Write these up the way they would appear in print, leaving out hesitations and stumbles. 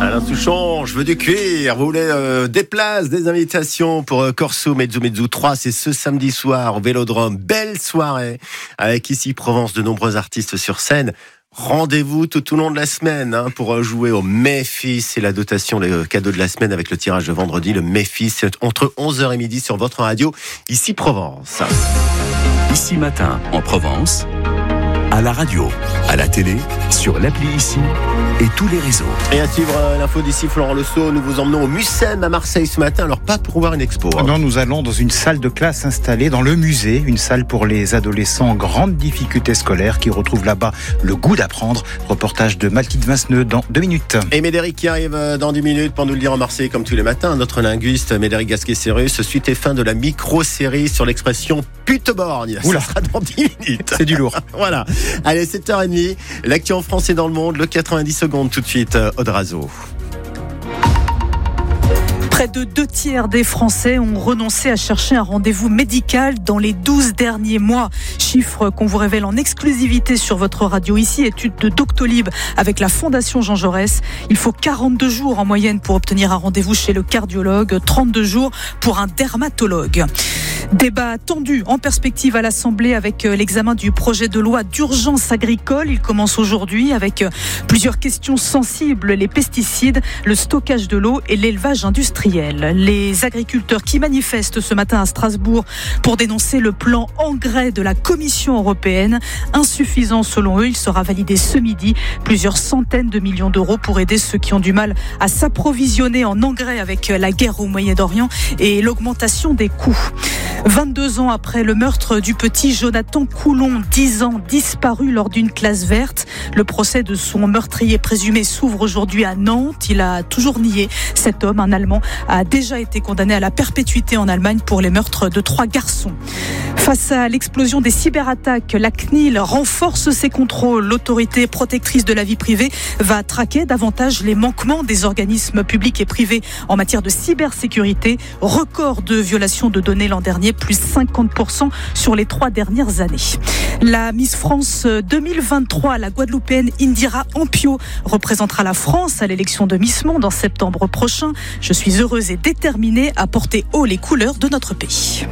Alain Souchon, je veux du cuir. Vous voulez des places, des invitations pour Corso Mezzo Mezzo 3, c'est ce samedi soir au Vélodrome. Belle soirée avec ici Provence, de nombreux artistes sur scène. Rendez-vous tout au long de la semaine pour jouer au Méfis. C'est la dotation, le cadeau de la semaine avec le tirage de vendredi. Le Méfis, c'est entre 11h et midi sur votre radio, ici Provence. Ici Matin en Provence, à la radio, à la télé, sur l'appli Ici et tous les réseaux. Et à suivre l'info d'ici Florent Lesso, nous vous emmenons au Mucem à Marseille ce matin. Alors pas pour voir une expo. Non, nous allons dans une salle de classe installée dans le musée, une salle pour les adolescents en grande difficulté scolaire qui retrouvent là-bas le goût d'apprendre. Reportage de Mathilde Vinceneux dans 2 minutes. Et Médéric qui arrive dans 10 minutes pour nous le dire en Marseille comme tous les matins. Notre linguiste Médéric Gasquet-Cérus, suite et fin de la micro-série sur l'expression pute-borgne. Ça sera dans 10 minutes. C'est du lourd. Voilà. Allez, 7h30. L'actu en France et dans le monde, le 90 secondes tout de suite, Odrazo. Près de 2/3 des Français ont renoncé à chercher un rendez-vous médical dans les 12 derniers mois. Chiffre qu'on vous révèle en exclusivité sur votre radio ici, étude de Doctolib avec la Fondation Jean Jaurès. Il faut 42 jours en moyenne pour obtenir un rendez-vous chez le cardiologue, 32 jours pour un dermatologue. Débat tendu en perspective à l'Assemblée avec l'examen du projet de loi d'urgence agricole. Il commence aujourd'hui avec plusieurs questions sensibles, les pesticides, le stockage de l'eau et l'élevage industriel. Les agriculteurs qui manifestent ce matin à Strasbourg pour dénoncer le plan engrais de la Commission européenne. Insuffisant selon eux, il sera validé ce midi. Plusieurs centaines de millions d'euros pour aider ceux qui ont du mal à s'approvisionner en engrais avec la guerre au Moyen-Orient et l'augmentation des coûts. 22 ans après le meurtre du petit Jonathan Coulon, 10 ans disparu lors d'une classe verte. Le procès de son meurtrier présumé s'ouvre aujourd'hui à Nantes. Il a toujours nié. Cet homme, un Allemand, a déjà été condamné à la perpétuité en Allemagne pour les meurtres de 3 garçons. Face à l'explosion des cyberattaques, la CNIL renforce ses contrôles. L'autorité protectrice de la vie privée va traquer davantage les manquements des organismes publics et privés en matière de cybersécurité. Record de violation de données l'an dernier, plus 50% sur les 3 dernières années. La Miss France 2023, la Guadeloupéenne Indira Ampio, représentera la France à l'élection de Miss Monde en septembre prochain. Je suis heureuse et déterminée à porter haut les couleurs de notre pays.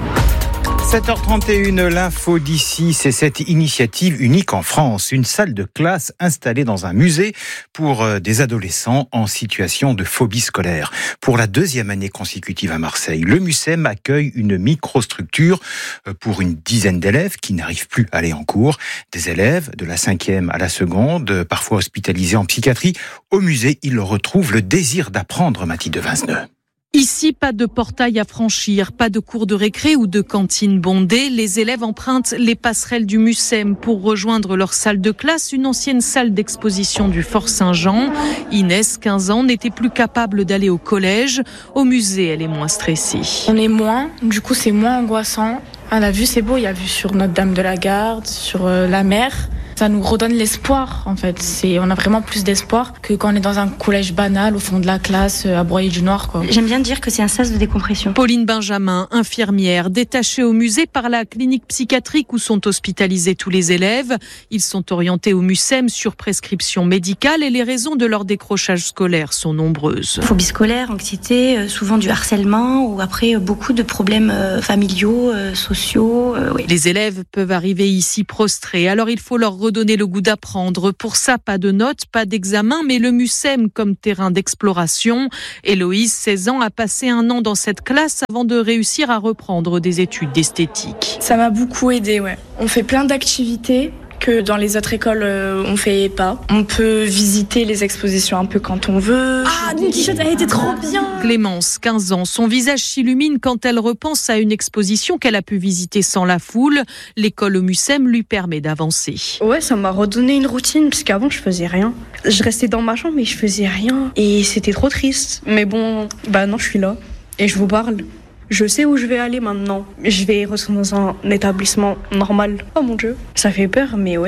7h31, l'info d'ici, c'est cette initiative unique en France. Une salle de classe installée dans un musée pour des adolescents en situation de phobie scolaire. Pour la 2e année consécutive à Marseille, le Mucem accueille une microstructure pour une dizaine d'élèves qui n'arrivent plus à aller en cours. Des élèves de la 5e à la seconde, parfois hospitalisés en psychiatrie. Au musée, ils retrouvent le désir d'apprendre, Mathilde Vinceneux. Ici, pas de portail à franchir, pas de cours de récré ou de cantine bondée. Les élèves empruntent les passerelles du Mucem pour rejoindre leur salle de classe, une ancienne salle d'exposition du Fort Saint-Jean. Inès, 15 ans, n'était plus capable d'aller au collège. Au musée, elle est moins stressée. On est moins, du coup c'est moins angoissant. À la vue, c'est beau, il y a vue sur Notre-Dame de la Garde, sur la mer. Ça nous redonne l'espoir, en fait. On a vraiment plus d'espoir que quand on est dans un collège banal, au fond de la classe, à broyer du noir, quoi. J'aime bien dire que c'est un sas de décompression. Pauline Benjamin, infirmière, détachée au musée par la clinique psychiatrique où sont hospitalisés tous les élèves. Ils sont orientés au Mucem sur prescription médicale et les raisons de leur décrochage scolaire sont nombreuses. Phobie scolaire, anxiété, souvent du harcèlement ou après beaucoup de problèmes familiaux, sociaux. Oui. Les élèves peuvent arriver ici prostrés, alors il faut leur redonner le goût d'apprendre. Pour ça, pas de notes, pas d'examen, mais le Mucem comme terrain d'exploration. Héloïse, 16 ans, a passé 1 an dans cette classe avant de réussir à reprendre des études d'esthétique. Ça m'a beaucoup aidée, ouais. On fait plein d'activités que dans les autres écoles, on fait pas. On peut visiter les expositions un peu quand on veut. Ah, une t-shirt, elle était trop bien. Clémence, 15 ans, son visage s'illumine quand elle repense à une exposition qu'elle a pu visiter sans la foule. L'école au Mucem lui permet d'avancer. Ouais, ça m'a redonné une routine, parce qu'avant, je faisais rien. Je restais dans ma chambre, mais je faisais rien. Et c'était trop triste. Mais bon, non, je suis là. Et je vous parle. Je sais où je vais aller maintenant. Je vais retourner dans un établissement normal. Oh mon Dieu, ça fait peur, mais ouais.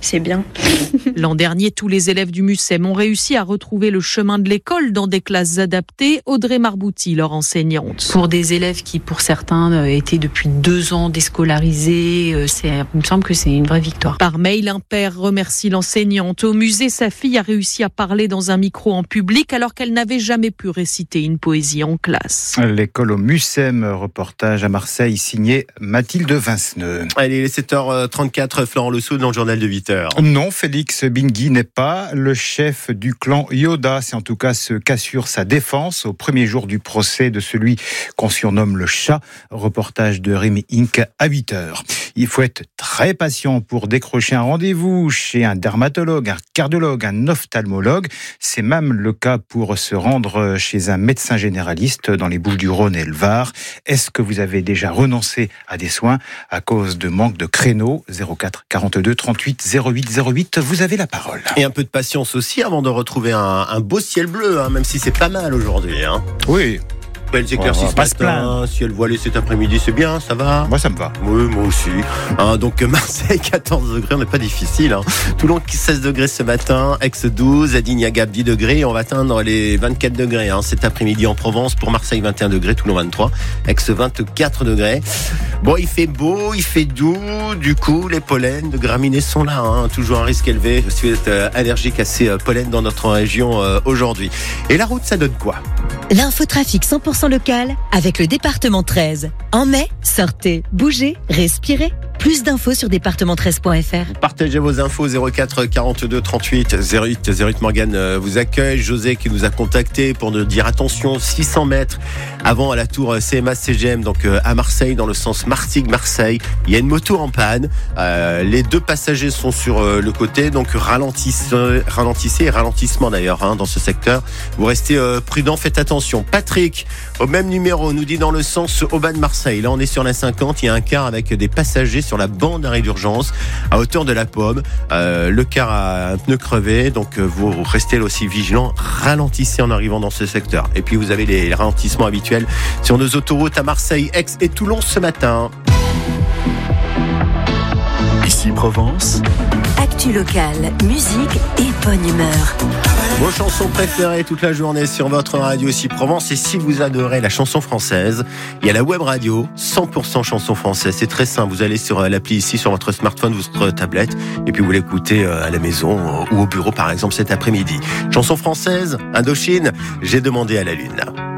c'est bien. L'an dernier, tous les élèves du MUSEM ont réussi à retrouver le chemin de l'école dans des classes adaptées. Audrey Marbouti, leur enseignante. Pour des élèves qui, pour certains, étaient depuis 2 ans déscolarisés, il me semble que c'est une vraie victoire. Par mail, un père remercie l'enseignante. Au musée, sa fille a réussi à parler dans un micro en public alors qu'elle n'avait jamais pu réciter une poésie en classe. L'école au MUSEM, reportage à Marseille, signé Mathilde Vinceneux. Allez, il est 7h34, Florent Lessou dans le journal de 8h. Non, Félix Bingui n'est pas le chef du clan Yoda. C'est en tout cas ce qu'assure sa défense au premier jour du procès de celui qu'on surnomme le chat. Reportage de Rémi Inc. à 8h. Il faut être très patient pour décrocher un rendez-vous chez un dermatologue, un cardiologue, un ophtalmologue. C'est même le cas pour se rendre chez un médecin généraliste dans les Bouches-du-Rhône et le Var. Est-ce que vous avez déjà renoncé à des soins à cause de manque de créneaux? 04 42 38 08 08, vous avez la parole. Et un peu de patience aussi avant de retrouver un beau ciel bleu, même si c'est pas mal aujourd'hui. Oui. Belles éclaircies ce matin, ciel voilé cet après-midi, c'est bien, ça va? Moi, ça me va. Oui, moi aussi. Donc Marseille, 14 degrés, on n'est pas difficile. Toulon, 16 degrés ce matin, Aix 12, Adignac 10 degrés. On va atteindre les 24 degrés cet après-midi en Provence. Pour Marseille, 21 degrés, Toulon 23, Aix 24 degrés. Bon, il fait beau, il fait doux. Du coup, les pollens de graminées sont là. Toujours un risque élevé si vous êtes allergique à ces pollens dans notre région aujourd'hui. Et la route, ça donne quoi? L'infotrafic 100% local avec le département 13. En mai, sortez, bougez, respirez. Plus d'infos sur département13.fr. Partagez vos infos 04 42 38 08. Morgane vous accueille. José qui nous a contacté pour nous dire attention, 600 mètres avant à la tour CMA-CGM, donc à Marseille, dans le sens Martigues-Marseille. Il y a une moto en panne. Les 2 passagers sont sur le côté, donc ralentissez et ralentissement d'ailleurs dans ce secteur. Vous restez prudent, faites attention. Patrick, au même numéro, nous dit dans le sens Aubagne-Marseille. Là, on est sur la 50. Il y a un car avec des passagers sur la bande d'arrêt d'urgence à hauteur de la Pomme. Le car a un pneu crevé, donc vous restez là aussi vigilant. Ralentissez en arrivant dans ce secteur. Et puis vous avez les ralentissements habituels sur nos autoroutes à Marseille, Aix et Toulon ce matin. Ici Provence. Actu locale, musique et bonne humeur. Vos chansons préférées toute la journée sur votre radio Ici Provence. Et si vous adorez la chanson française, il y a la web radio 100% chanson française. C'est très simple. Vous allez sur l'appli ici sur votre smartphone, votre tablette, et puis vous l'écoutez à la maison ou au bureau par exemple cet après-midi. Chanson française, Indochine, j'ai demandé à la lune.